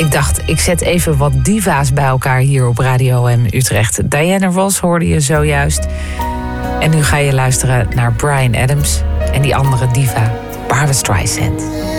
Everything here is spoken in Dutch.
Ik dacht, ik zet even wat diva's bij elkaar hier op Radio M Utrecht. Diana Ross hoorde je zojuist. En nu ga je luisteren naar Bryan Adams en die andere diva, Barbra Streisand.